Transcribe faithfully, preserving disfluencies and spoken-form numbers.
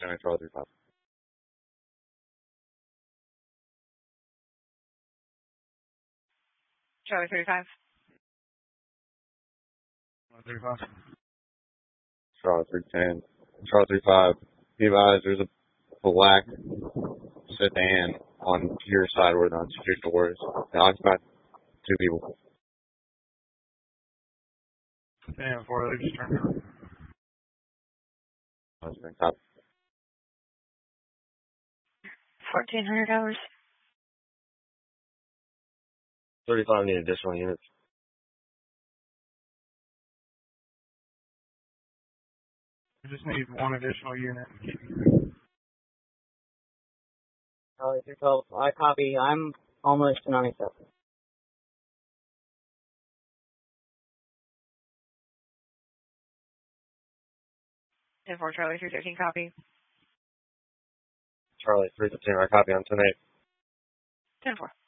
Tanner, Charlie three five. Charlie thirty-five. thirty-five. Charlie three ten. Charlie three five. Be advised, there's a black sedan on your side where the unsecured door is. They occupied two people. Damn, before they just turned around. Husband, copy. Fourteen hundred dollars. thirty-five need additional units. We just need one additional unit. Charlie three twelve, I copy. I'm almost non-accepted. ten four, Charlie three thirteen, copy. Charlie three fifteen, I copy on ten eight. ten four.